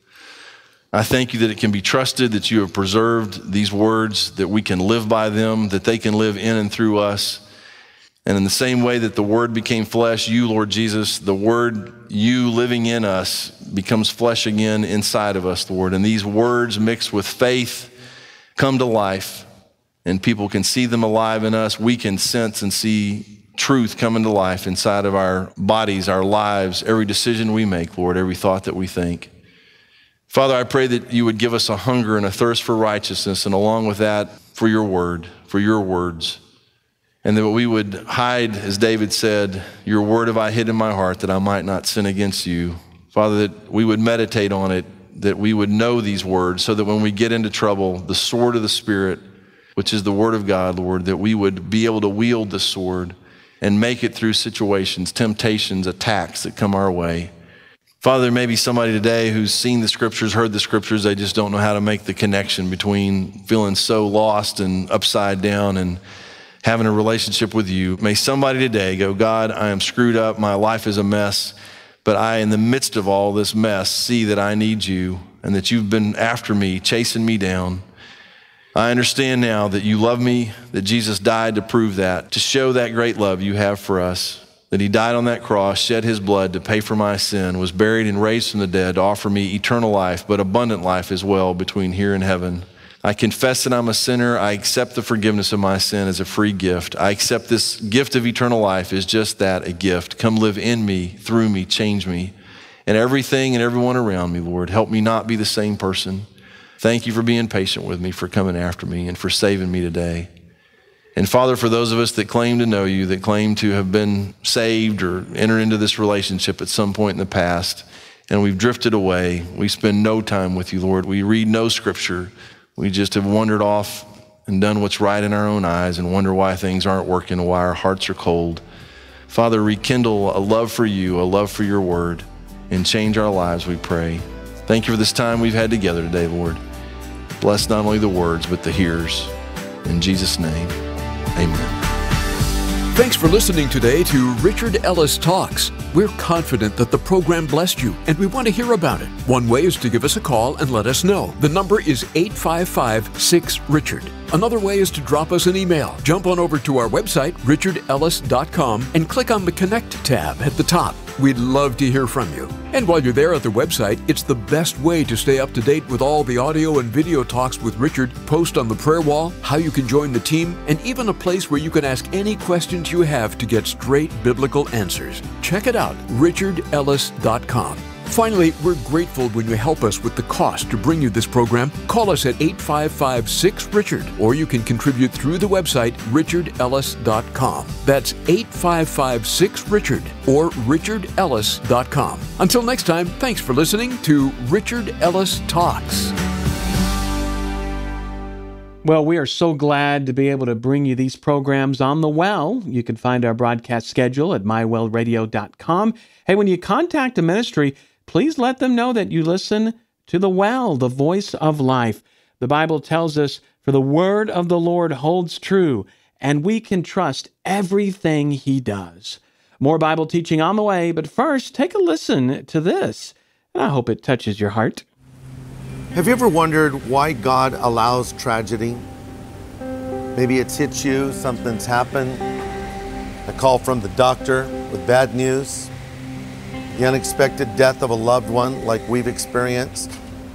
S9: I thank you that it can be trusted, that you have preserved these words, that we can live by them, that they can live in and through us. And in the same way that the word became flesh, you, Lord Jesus, the word, you living in us, becomes flesh again inside of us, Lord. And these words mixed with faith come to life, and people can see them alive in us. We can sense and see truth coming to life inside of our bodies, our lives, every decision we make, Lord, every thought that we think. Father, I pray that you would give us a hunger and a thirst for righteousness, and along with that, for your word, for your words. And that we would hide, as David said, your word have I hid in my heart that I might not sin against you. Father, that we would meditate on it, that we would know these words so that when we get into trouble, the sword of the Spirit, which is the word of God, Lord, that we would be able to wield the sword and make it through situations, temptations, attacks that come our way. Father, there may be somebody today who's seen the scriptures, heard the scriptures, they just don't know how to make the connection between feeling so lost and upside down and having a relationship with you. May somebody today go, God, I am screwed up, my life is a mess, but I, in the midst of all this mess, see that I need you and that you've been after me, chasing me down. I understand now that you love me, that Jesus died to prove that, to show that great love you have for us, that he died on that cross, shed his blood to pay for my sin, was buried and raised from the dead to offer me eternal life, but abundant life as well between here and heaven. I confess that I'm a sinner. I accept the forgiveness of my sin as a free gift. I accept this gift of eternal life as just that, a gift. Come live in me, through me, change me, and everything and everyone around me, Lord. Help me not be the same person. Thank you for being patient with me, for coming after me, and for saving me today. And Father, for those of us that claim to know you, that claim to have been saved or entered into this relationship at some point in the past, and we've drifted away, we spend no time with you, Lord. We read no scripture. We just have wandered off and done what's right in our own eyes and wonder why things aren't working and why our hearts are cold. Father, rekindle a love for you, a love for your word, and change our lives, we pray. Thank you for this time we've had together today, Lord. Bless not only the words, but the hearers. In Jesus' name, amen.
S8: Thanks for listening today to Richard Ellis Talks. We're confident that the program blessed you, and we want to hear about it. One way is to give us a call and let us know. The number is eight five five, six, Richard. Another way is to drop us an email. Jump on over to our website, richard ellis dot com, and click on the Connect tab at the top. We'd love to hear from you. And while you're there at the website, it's the best way to stay up to date with all the audio and video talks with Richard, post on the prayer wall, how you can join the team, and even a place where you can ask any questions you have to get straight biblical answers. Check it out, richard ellis dot com. Finally, we're grateful when you help us with the cost to bring you this program. Call us at eight five five, six, Richard, or you can contribute through the website, richard ellis dot com. That's eight five five, six, Richard, or richard ellis dot com. Until next time, thanks for listening to Richard Ellis Talks.
S3: Well, we are so glad to be able to bring you these programs on the Well. You can find our broadcast schedule at my well radio dot com. Hey, when you contact a ministry, please let them know that you listen to the Well, the voice of life. The Bible tells us, for the word of the Lord holds true, and we can trust everything he does. More Bible teaching on the way, but first, take a listen to this, and I hope it touches your heart.
S10: Have you ever wondered why God allows tragedy? Maybe it's hit you, something's happened. a call from the doctor with bad news, the unexpected death of a loved one like we've experienced,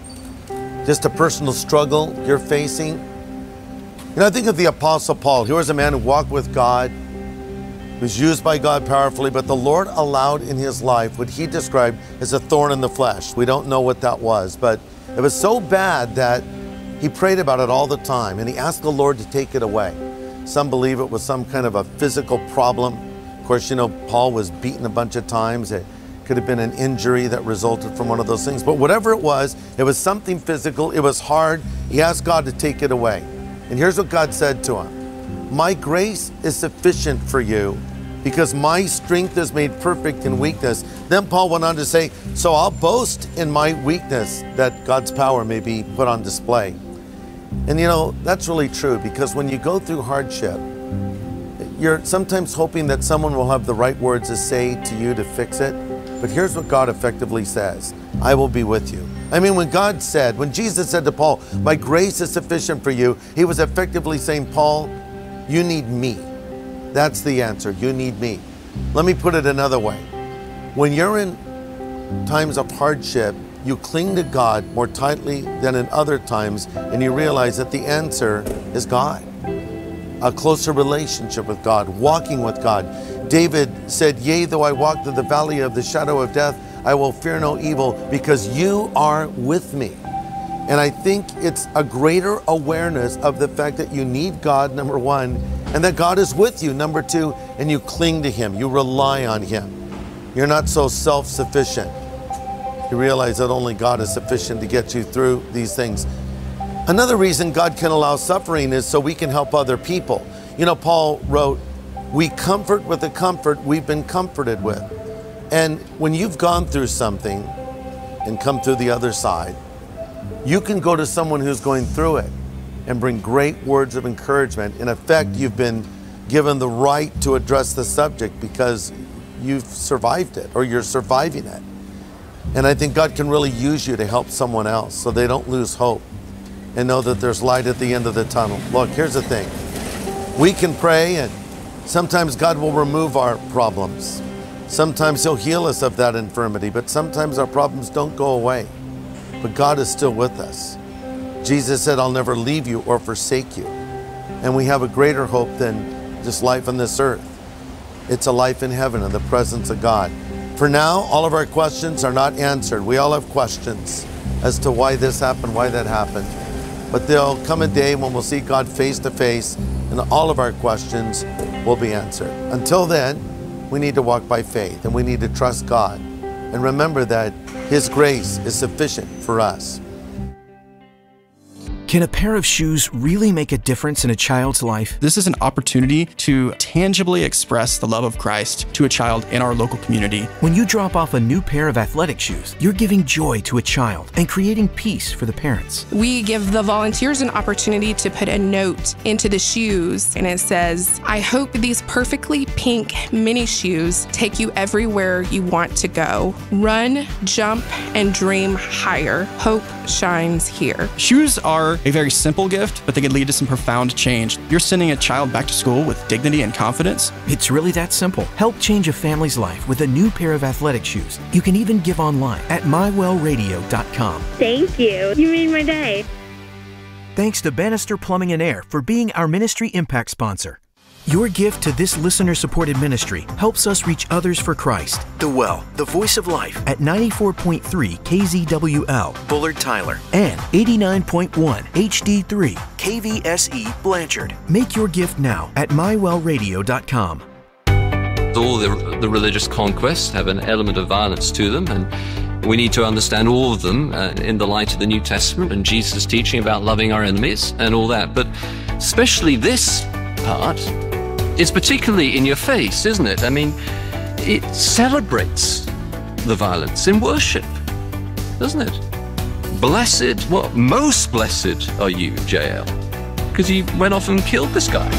S10: just a personal struggle you're facing. You know, I think of the Apostle Paul. He was a man who walked with God, was used by God powerfully, but the Lord allowed in his life what he described as a thorn in the flesh. We don't know what that was, but it was so bad that he prayed about it all the time, and he asked the Lord to take it away. Some believe it was some kind of a physical problem. Of course, you know, Paul was beaten a bunch of times. It could have been an injury that resulted from one of those things. But whatever it was, it was something physical. It was hard. He asked God to take it away. And here's what God said to him. My grace is sufficient for you because my strength is made perfect in weakness. Then Paul went on to say, so I'll boast in my weakness that God's power may be put on display. And you know, that's really true, because when you go through hardship, you're sometimes hoping that someone will have the right words to say to you to fix it. But here's what God effectively says. I will be with you. I mean, when God said, when Jesus said to Paul, my grace is sufficient for you, he was effectively saying, Paul, you need me. That's the answer. You need me. Let me put it another way. When you're in times of hardship, you cling to God more tightly than in other times, and you realize that the answer is God. A closer relationship with God, walking with God. David said, yea, though I walk through the valley of the shadow of death, I will fear no evil because you are with me. And I think it's a greater awareness of the fact that you need God, number one, and that God is with you, number two, and you cling to him, you rely on him. You're not so self-sufficient. You realize that only God is sufficient to get you through these things. Another reason God can allow suffering is so we can help other people. You know, Paul wrote, we comfort with the comfort we've been comforted with. And when you've gone through something and come through the other side, you can go to someone who's going through it and bring great words of encouragement. In effect, you've been given the right to address the subject because you've survived it or you're surviving it. And I think God can really use you to help someone else so they don't lose hope and know that there's light at the end of the tunnel. Look, here's the thing. We can pray, and sometimes God will remove our problems. Sometimes he'll heal us of that infirmity, but sometimes our problems don't go away. But God is still with us. Jesus said, I'll never leave you or forsake you. And we have a greater hope than just life on this earth. It's a life in heaven in the presence of God. For now, all of our questions are not answered. We all have questions as to why this happened, why that happened. But there'll come a day when we'll see God face to face and all of our questions will be answered. Until then, we need to walk by faith and we need to trust God and remember that his grace is sufficient for us.
S11: Can a pair of shoes really make a difference in a child's life?
S12: This is an opportunity to tangibly express the love of Christ to a child in our local community.
S11: When you drop off a new pair of athletic shoes, you're giving joy to a child and creating peace for the parents.
S6: We give the volunteers an opportunity to put a note into the shoes, and it says, I hope these perfectly pink mini shoes take you everywhere you want to go. Run, jump, and dream higher. Hope shines here.
S12: Shoes are a very simple gift, but they can lead to some profound change. You're sending a child back to school with dignity and confidence.
S11: It's really that simple. Help change a family's life with a new pair of athletic shoes. You can even give online at my well radio dot com.
S13: Thank you. You made my day.
S11: Thanks to Bannister Plumbing and Air for being our ministry impact sponsor. Your gift to this listener-supported ministry helps us reach others for Christ. The Well, the voice of life at ninety-four point three K Z W L, Bullard Tyler, and eighty-nine point one H D three K V S E Blanchard. Make your gift now at my well radio dot com.
S14: All the, the religious conquests have an element of violence to them, and we need to understand all of them uh, in the light of the New Testament and Jesus' teaching about loving our enemies and all that. But especially this part, it's particularly in your face, isn't it? I mean, it celebrates the violence in worship, doesn't it? Blessed, well, most blessed are you, J L, because he went off and killed this guy.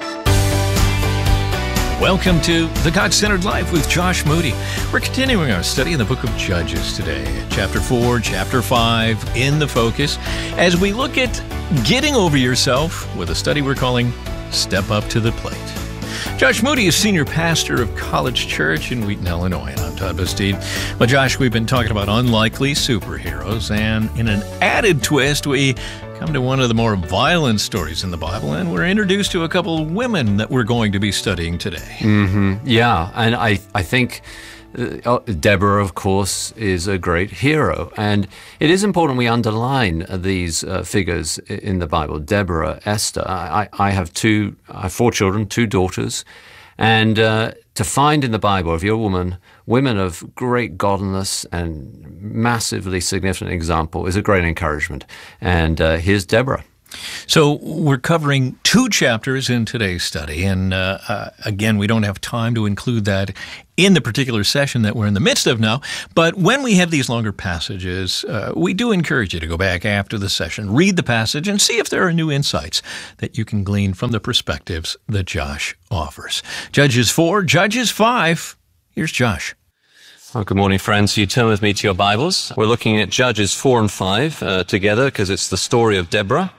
S2: Welcome to The God-Centered Life with Josh Moody. We're continuing our study in the book of Judges today. Chapter four, chapter five, in the focus, as we look at getting over yourself with a study we're calling Step Up to the Plate.
S15: Josh Moody is senior pastor of College Church in Wheaton, Illinois, and I'm Todd Bastide. Well, Josh, we've been talking about unlikely superheroes, and in an added twist, we come to one of the more violent stories in the Bible, and we're introduced to a couple of women that we're going to be studying today.
S14: Mm-hmm. Yeah, and I, I think uh, Deborah, of course, is a great hero, and it is important we underline these uh, figures in the Bible. Deborah, Esther. I, I have two, I have four children, two daughters, and uh, to find in the Bible, if you're a woman, women of great godliness and massively significant example is a great encouragement. And uh, here's Deborah.
S15: So we're covering two chapters in today's study, and uh, uh, again, we don't have time to include that in the particular session that we're in the midst of now, but when we have these longer passages, uh, we do encourage you to go back after the session, read the passage, and see if there are new insights that you can glean from the perspectives that Josh offers. Judges four, Judges five, here's Josh.
S14: Well, good morning, friends. You turn with me to your Bibles. We're looking at Judges four and five uh, together because it's the story of Deborah.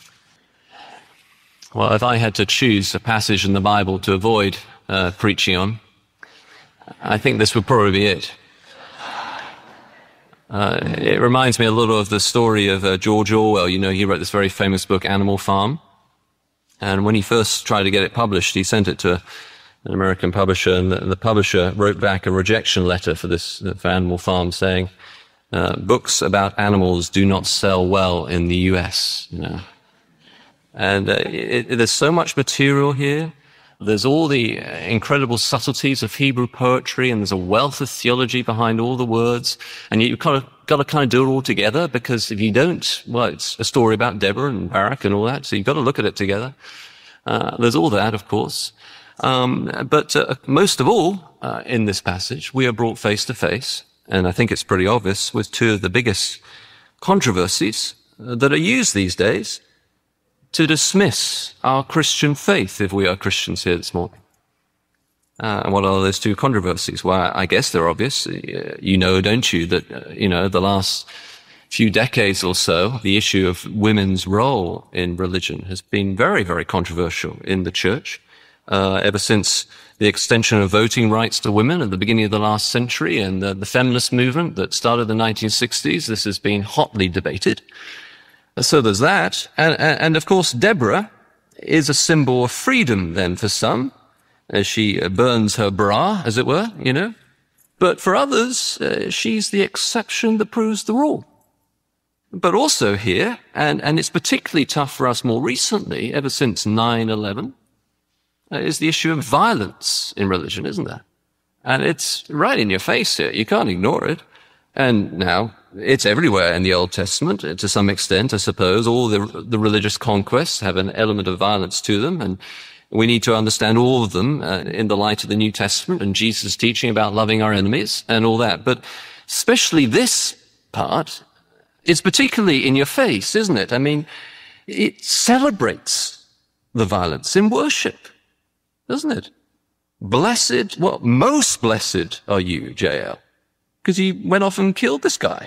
S14: Well, if I had to choose a passage in the Bible to avoid uh, preaching on, I think this would probably be it. Uh, it reminds me a little of the story of uh, George Orwell. You know, he wrote this very famous book, Animal Farm. And when he first tried to get it published, he sent it to an American publisher, and the, the publisher wrote back a rejection letter for this, for Animal Farm, saying, uh, books about animals do not sell well in the U S, you know. And uh, it, it, there's so much material here. There's all the incredible subtleties of Hebrew poetry, and there's a wealth of theology behind all the words. And you've kind of got to kind of do it all together, because if you don't, well, it's a story about Deborah and Barak and all that, so you've got to look at it together. Uh, there's all that, of course. Um, but uh, most of all, uh, in this passage, we are brought face to face, and I think it's pretty obvious, with two of the biggest controversies uh, that are used these days to dismiss our Christian faith, if we are Christians here this morning. Uh, and what are those two controversies? Well, I guess they're obvious. You know, don't you, that, uh, you know, the last few decades or so, the issue of women's role in religion has been very, very controversial in the church. Uh, ever since the extension of voting rights to women at the beginning of the last century, and the, the feminist movement that started in the nineteen sixties, this has been hotly debated. So there's that. And, and of course, Deborah is a symbol of freedom then for some, as she burns her bra, as it were, you know. But for others, uh, she's the exception that proves the rule. But also here, and, and it's particularly tough for us more recently, ever since nine eleven, uh, is the issue of violence in religion, isn't there? And it's right in your face here. You can't ignore it. And now, it's everywhere in the Old Testament, to some extent, I suppose. All the, the religious conquests have an element of violence to them, and we need to understand all of them uh, in the light of the New Testament and Jesus' teaching about loving our enemies and all that. But especially this part is particularly in your face, isn't it? I mean, it celebrates the violence in worship, doesn't it? Blessed, well, most blessed are you, J L, because he went off and killed this guy.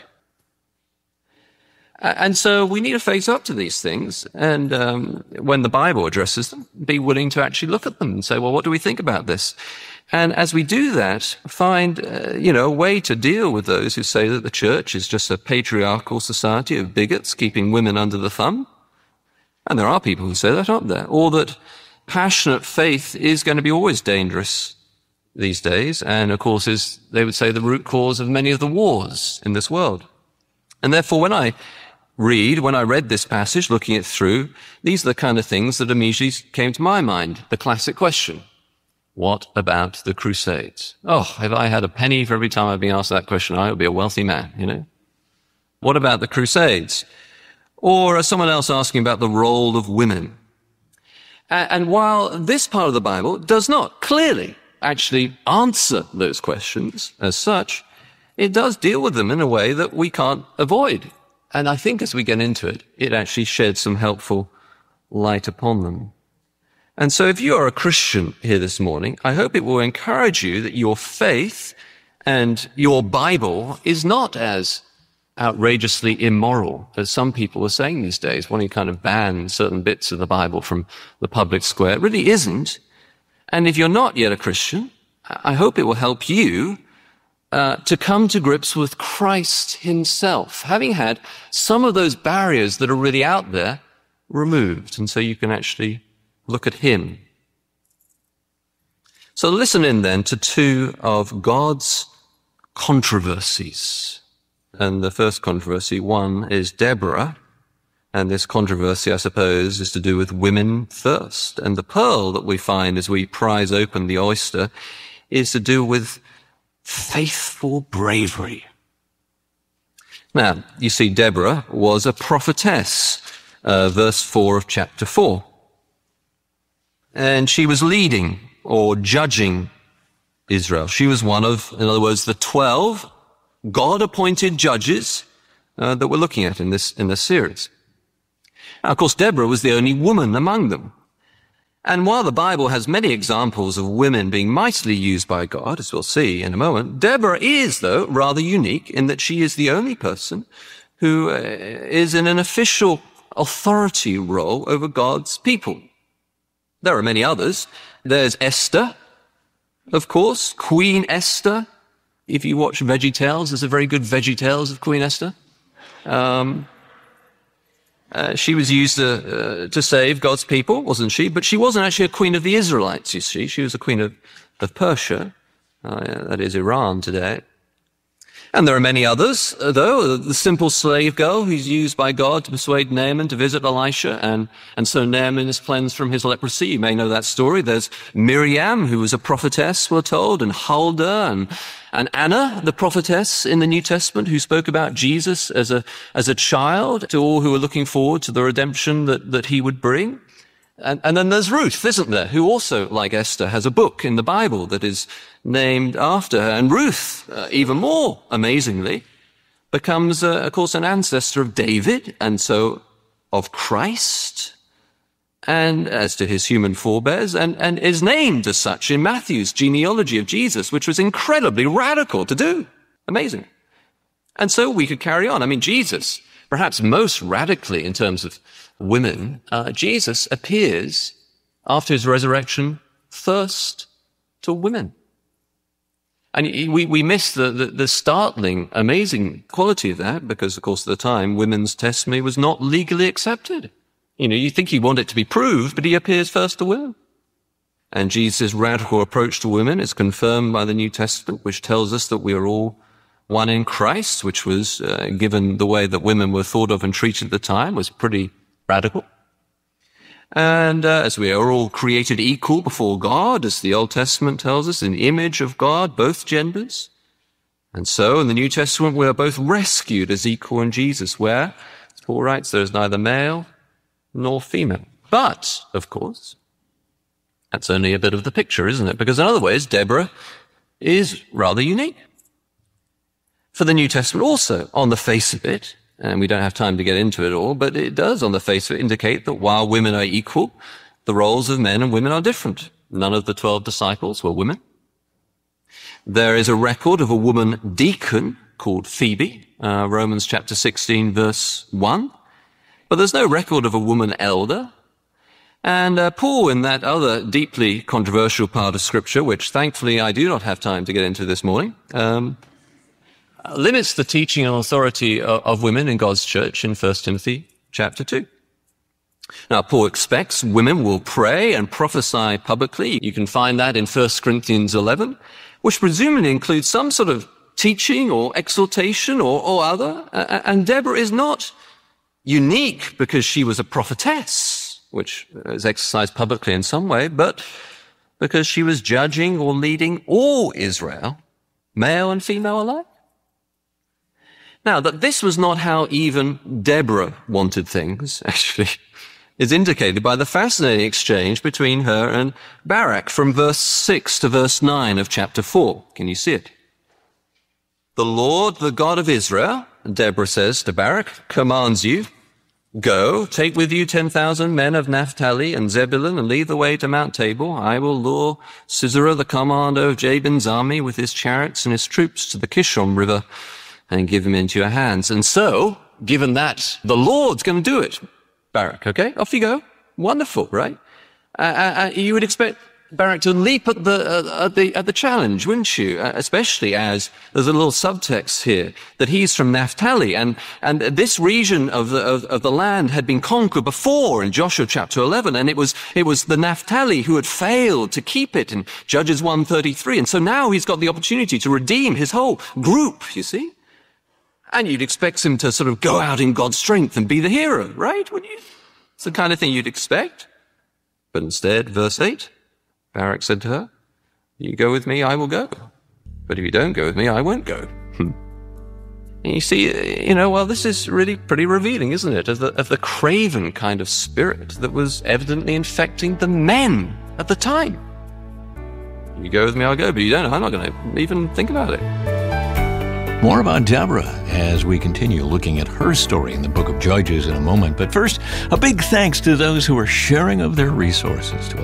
S14: And so we need to face up to these things, and um, when the Bible addresses them, be willing to actually look at them and say, well, what do we think about this? And as we do that, find, uh, you know, a way to deal with those who say that the church is just a patriarchal society of bigots keeping women under the thumb. And there are people who say that, aren't there? Or that passionate faith is going to be always dangerous these days, and of course is, they would say, the root cause of many of the wars in this world. And therefore, when I read, when I read this passage, looking it through, these are the kind of things that immediately came to my mind. The classic question: what about the Crusades? Oh, if I had a penny for every time I've been asked that question, I would be a wealthy man, you know. What about the Crusades? Or someone else asking about the role of women. And while this part of the Bible does not clearly actually answer those questions as such, it does deal with them in a way that we can't avoid. And I think as we get into it, it actually sheds some helpful light upon them. And so if you are a Christian here this morning, I hope it will encourage you that your faith and your Bible is not as outrageously immoral as some people are saying these days, wanting to kind of ban certain bits of the Bible from the public square. It really isn't. And if you're not yet a Christian, I hope it will help you uh, to come to grips with Christ himself, having had some of those barriers that are really out there removed. And so you can actually look at him. So listen in then to two of God's controversies. And the first controversy, one is Deborah. And this controversy, I suppose, is to do with women first. And the pearl that we find as we prise open the oyster is to do with faithful bravery. Now, you see, Deborah was a prophetess, uh, verse four of chapter four. And she was leading or judging Israel. She was one of, in other words, the twelve God-appointed judges uh, that we're looking at in this, in this series. Now, of course, Deborah was the only woman among them. And while the Bible has many examples of women being mightily used by God, as we'll see in a moment, Deborah is, though, rather unique in that she is the only person who uh, is in an official authority role over God's people. There are many others. There's Esther, of course, Queen Esther. If you watch VeggieTales, there's a very good VeggieTales of Queen Esther. Um, uh, she was used to, uh, to save God's people, wasn't she? But she wasn't actually a queen of the Israelites, you see. She was a queen of, of Persia, uh, that is Iran today. And there are many others, though. The simple slave girl who's used by God to persuade Naaman to visit Elisha, and, and so Naaman is cleansed from his leprosy. You may know that story. There's Miriam, who was a prophetess, we're told, and Huldah, and, and Anna, the prophetess in the New Testament, who spoke about Jesus as a, as a child to all who were looking forward to the redemption that, that he would bring. And, and then there's Ruth, isn't there, who also, like Esther, has a book in the Bible that is named after her. And Ruth, uh, even more amazingly, becomes, uh, of course, an ancestor of David, and so of Christ, and as to his human forebears, and, and is named as such in Matthew's genealogy of Jesus, which was incredibly radical to do. Amazing. And so we could carry on. I mean, Jesus, perhaps most radically in terms of women, uh, Jesus appears after his resurrection first to women. And we, we miss the, the, the startling, amazing quality of that because, of course, at the time, women's testimony was not legally accepted. You know, you think you want it to be proved, but he appears first to women. And Jesus' radical approach to women is confirmed by the New Testament, which tells us that we are all one in Christ, which was, uh, given the way that women were thought of and treated at the time, was pretty radical. And uh, as we are all created equal before God, as the Old Testament tells us, in the image of God, both genders. And so in the New Testament, we are both rescued as equal in Jesus, where, as Paul writes, there is neither male nor female. But, of course, that's only a bit of the picture, isn't it? Because in other ways, Deborah is rather unique. For the New Testament also, on the face of it, and we don't have time to get into it all, but it does, on the face of it, indicate that while women are equal, the roles of men and women are different. None of the twelve disciples were women. There is a record of a woman deacon called Phoebe, uh, Romans chapter sixteen, verse one. But there's no record of a woman elder. And uh, Paul, in that other deeply controversial part of Scripture, which thankfully I do not have time to get into this morning, um, limits the teaching and authority of, of women in God's church in First Timothy chapter two. Now, Paul expects women will pray and prophesy publicly. You can find that in First Corinthians eleven, which presumably includes some sort of teaching or exhortation or, or other. And Deborah is not unique because she was a prophetess, which is exercised publicly in some way, but because she was judging or leading all Israel, male and female alike. Now, that this was not how even Deborah wanted things, actually, is indicated by the fascinating exchange between her and Barak from verse six to verse nine of chapter four. Can you see it? The Lord, the God of Israel, Deborah says to Barak, commands you, go, take with you ten thousand men of Naphtali and Zebulun and lead the way to Mount Tabor. I will lure Sisera, the commander of Jabin's army, with his chariots and his troops to the Kishon River, and give him into your hands. And so, given that the Lord's going to do it, Barak, okay, off you go. Wonderful, right? Uh, uh, you would expect Barak, to leap at the, uh, at the, at the challenge, wouldn't you? Uh, especially as there's a little subtext here that he's from Naphtali, and, and this region of the, of, of the land had been conquered before in Joshua chapter eleven, and it was, it was the Naphtali who had failed to keep it in Judges one thirty-three. And so now he's got the opportunity to redeem his whole group, you see? And you'd expect him to sort of go out in God's strength and be the hero, right? Wouldn't you? It's the kind of thing you'd expect. But instead, verse eight, Barak said to her, you go with me, I will go. But if you don't go with me, I won't go. And you see, you know, well, this is really pretty revealing, isn't it, of the, of the craven kind of spirit that was evidently infecting the men at the time. You go with me, I'll go, but you don't, I'm not going to even think about it.
S15: More about Deborah as we continue looking at her story in the book of Judges in a moment. But first, a big thanks to those who are sharing of their resources to